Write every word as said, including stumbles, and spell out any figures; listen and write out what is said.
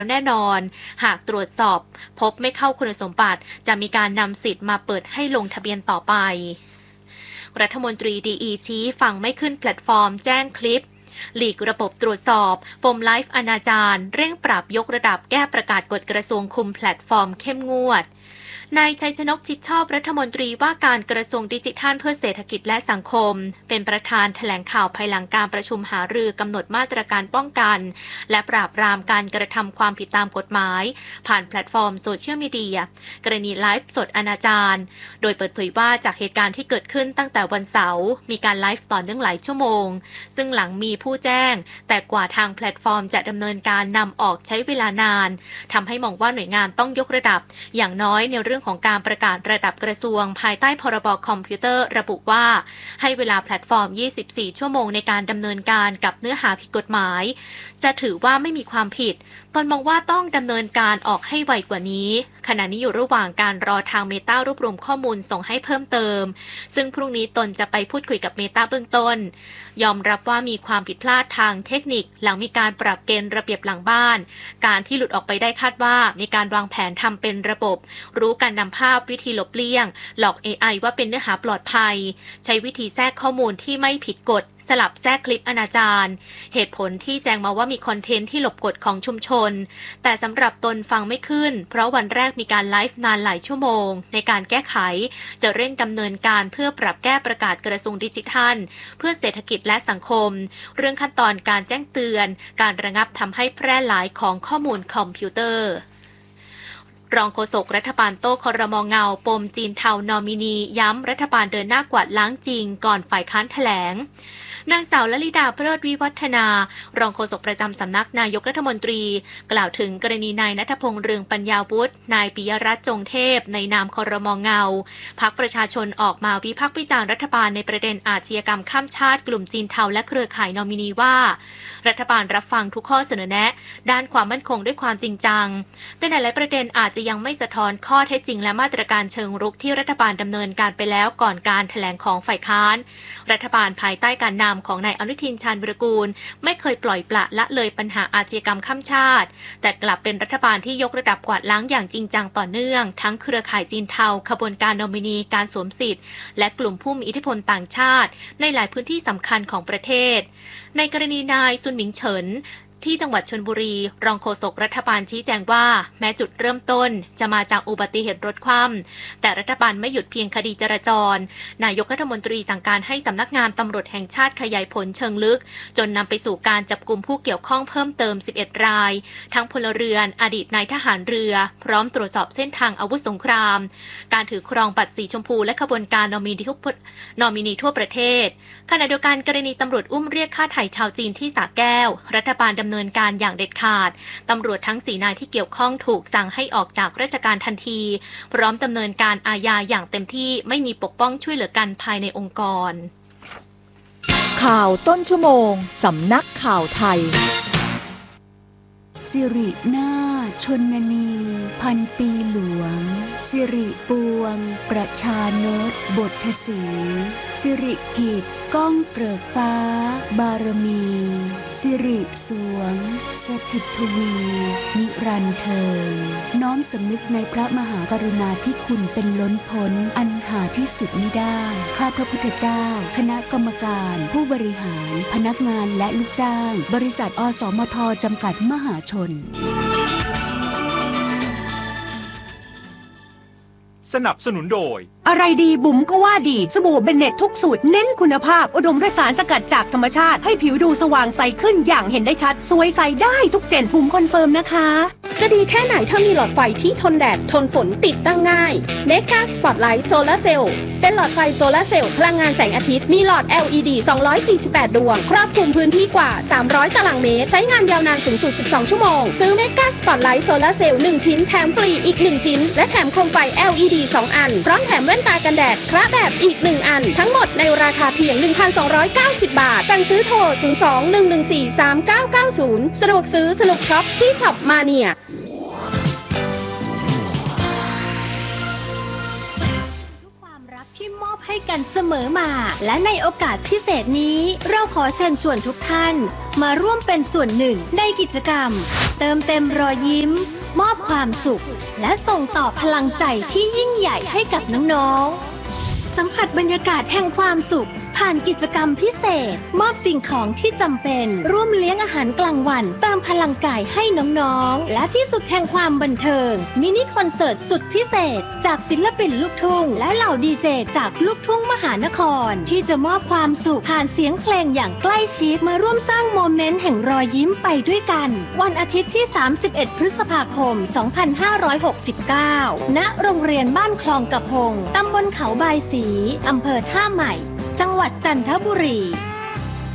แน่นอนหากตรวจสอบพบไม่เข้าคุณสมบัติจะมีการนำสิทธิ์มาเปิดให้ลงทะเบียนต่อไปรัฐมนตรีดีอีชี้ฟังไม่ขึ้นแพลตฟอร์มแจ้งคลิปหลีกระบบตรวจสอบปมไลฟ์อนาจารเร่งปรับยกระดับแก้ประกาศกฎกระทรวงคุมแพลตฟอร์มเข้มงวดนายชัยชนกชิดชอบรัฐมนตรีว่าการกระทรวงดิจิทัลเพื่อเศรษฐกิจและสังคมเป็นประธานแถลงข่าวภายหลังการประชุมหารือกำหนดมาตรการป้องกันและปราบปรามการกระทำความผิดตามกฎหมายผ่านแพลตฟอร์มโซเชียลมีเดียกรณีไลฟ์สดอนาจารโดยเปิดเผยว่าจากเหตุการณ์ที่เกิดขึ้นตั้งแต่วันเสาร์มีการไลฟ์ต่อเนื่องหลายชั่วโมงซึ่งหลังมีผู้แจ้งแต่กว่าทางแพลตฟอร์มจะดำเนินการนำออกใช้เวลานานทำให้มองว่าหน่วยงานต้องยกระดับอย่างน้อยในเรื่องของการประกาศระดับกระทรวงภายใต้พรบคอมพิวเตอร์ระบุว่าให้เวลาแพลตฟอร์มยี่สิบสี่ชั่วโมงในการดำเนินการกับเนื้อหาผิดกฎหมายจะถือว่าไม่มีความผิดตนมองว่าต้องดำเนินการออกให้ไวกว่านี้ขณะนี้อยู่ระหว่างการรอทางเมตารวบรวมข้อมูลส่งให้เพิ่มเติมซึ่งพรุ่งนี้ตนจะไปพูดคุยกับเมตาเบื้องต้นยอมรับว่ามีความผิดพลาดทางเทคนิคหลังมีการปรับเกณฑ์ระเบียบหลังบ้านการที่หลุดออกไปได้คาดว่ามีการวางแผนทำเป็นระบบรู้การนำภาพวิธีลบเลี่ยงหลอก เอ ไอ ว่าเป็นเนื้อหาปลอดภัยใช้วิธีแทรกข้อมูลที่ไม่ผิดกฎสลับแทรกคลิปอนาจารเหตุผลที่แจ้งมาว่ามีคอนเทนต์ที่หลบกฎของชุมชนแต่สำหรับตนฟังไม่ขึ้นเพราะวันแรกมีการไลฟ์นานหลายชั่วโมงในการแก้ไขจะเร่งดำเนินการเพื่อปรับแก้ประกาศกระทรวงดิจิทัลเพื่อเศรษฐกิจและสังคมเรื่องขั้นตอนการแจ้งเตือนการระงับทำให้แพร่หลายของข้อมูลคอมพิวเตอร์รองโฆษกรัฐบาลโต้ครม.เงาปมจีนเทานอมินีย้ำรัฐบาลเดินหน้ากวาดล้างจริงก่อนฝ่ายค้านแถลงนางสาวลลิดาเพลิดวิวัฒนารองโฆษกประจำสำนักนายกรัฐมนตรีกล่าวถึงกรณีนายณัฐพงษ์เรืองปัญญาวุฒินายปิยรัตน์จงเทพในนามครม.เงาพรรคประชาชนออกมาวิพากษ์วิจารณ์รัฐบาลในประเด็นอาชญากรรมข้ามชาติกลุ่มจีนเทาและเครือข่ายนอมินีว่ารัฐบาลรับฟังทุกข้อเสนอแนะด้านความมั่นคงด้วยความจริงจังแต่ในหลายประเด็นอาจจะยังไม่สะท้อนข้อเท็จจริงและมาตรการเชิงรุกที่รัฐบาลดำเนินการไปแล้วก่อนการแถลงของฝ่ายค้านรัฐบาลภายใต้การนำของนายอนุทินชาญวิรากูลไม่เคยปล่อยปละละเลยปัญหาอาชญากรรมข้ามชาติแต่กลับเป็นรัฐบาลที่ยกระดับกวาดล้างอย่างจริงจังต่อเนื่องทั้งเครือข่ายจีนเทาขบวนการนอมินีการสวมสิทธิ์และกลุ่มผู้มีอิทธิพลต่างชาติในหลายพื้นที่สำคัญของประเทศในกรณีนายซุนหมิงเฉินที่จังหวัดชลบุรีรองโฆษกรัฐบาลชี้แจงว่าแม้จุดเริ่มต้นจะมาจากอุบัติเหตุรถคว่ำแต่รัฐบาลไม่หยุดเพียงคดีจราจรนายกรัฐมนตรีสั่งการให้สำนักงานตำรวจแห่งชาติขยายผลเชิงลึกจนนำไปสู่การจับกุมผู้เกี่ยวข้องเพิ่มเติมสิบเอ็ดรายทั้งพลเรือนอดีตนายทหารเรือพร้อมตรวจสอบเส้นทางอาวุธสงครามการถือครองบัตรสีชมพูและขบวนการนอมินีทุกนอมินีทั่วประเทศขณะเดียวกันกรณีตำรวจอุ้มเรียกค่าไถ่ชาวจีนที่สระแก้วรัฐบาลดำเนินการอย่างเด็ดขาดตำรวจทั้งสี่นายที่เกี่ยวข้องถูกสั่งให้ออกจากราชการทันทีพร้อมดำเนินการอาญาอย่างเต็มที่ไม่มีปกป้องช่วยเหลือกันภายในองค์กรข่าวต้นชั่วโมงสำนักข่าวไทยสิรินาชนนีพันปีหลวงสิริปวงประชานตบทสีสิริกิจก้องเกริกฟ้าบารมีสิริสวงสถิตทวีนิรันดร์เทิงน้อมสำนึกในพระมหากรุณาธิคุณเป็นล้นพ้นอันหาที่สุดมิได้ข้าพระพุทธเจ้าคณะกรรมการผู้บริหารพนักงานและลูกจ้างบริษัทอสมทจำกัดมหาชนสนับสนุนโดยอะไรดีบุ๋มก็ว่าดีสบู่เบนเน็ตทุกสูตรเน้นคุณภาพอุดมด้วยสารสกัดจากธรรมชาติให้ผิวดูสว่างใสขึ้นอย่างเห็นได้ชัดสวยใสได้ทุกเจนบุ๋มคอนเฟิร์มนะคะจะดีแค่ไหนถ้ามีหลอดไฟที่ทนแดดทนฝนติดตั้งง่ายเมกาสปอตไลท์โซลาร์เซลล์เป็นหลอดไฟโซลาร์เซลล์พลังงานแสงอาทิตย์มีหลอด แอล อี ดี สองร้อยสี่สิบแปดดวงครอบคลุมพื้นที่กว่าสามร้อยตารางเมตรใช้งานยาวนานสูงสุดสิบสองชั่วโมงซื้อเมกาสปอตไลท์โซลาร์เซลล์หนึ่งชิ้นแถมฟรีอีกหนึ่งชิ้นและแถมโคมไฟ แอล อี ดี สองอันพร้อมแถมแว่นตากันแดดคระแบบอีกหนึ่งอันทั้งหมดในราคาเพียง หนึ่งพันสองร้อยเก้าสิบ บาทสั่งซื้อโทรศูนย์ สอง หนึ่ง หนึ่ง สี่ สาม เก้า เก้า ศูนย์สะดวกซื้อสนุกช็อปที่ช็อปมาเนียที่ที่มอบให้กันเสมอมาและในโอกาสพิเศษนี้เราขอเชิญชวนทุกท่านมาร่วมเป็นส่วนหนึ่งในกิจกรรมเติมเต็มรอยยิ้มมอบความสุขและส่งต่อพลังใจที่ยิ่งใหญ่ให้กับน้องๆสัมผัสบรรยากาศแห่งความสุขผ่านกิจกรรมพิเศษมอบสิ่งของที่จำเป็นร่วมเลี้ยงอาหารกลางวันเติมพลังกายให้น้องๆและที่สุดแห่งความบันเทิงมินิคอนเสิร์ตสุดพิเศษจากศิลปินลูกทุ่งและเหล่าดีเจจากลูกทุ่งมหานครที่จะมอบความสุขผ่านเสียงเพลงอย่างใกล้ชิดมาร่วมสร้างโมเมนต์แห่งรอยยิ้มไปด้วยกันวันอาทิตย์ที่สามสิบเอ็ดพฤษภาคมสองพันห้าร้อยหกสิบเก้าณโรงเรียนบ้านคลองกระพงตำบลเขาบายศรีอำเภอท่าใหม่จังหวัดจันทบุรี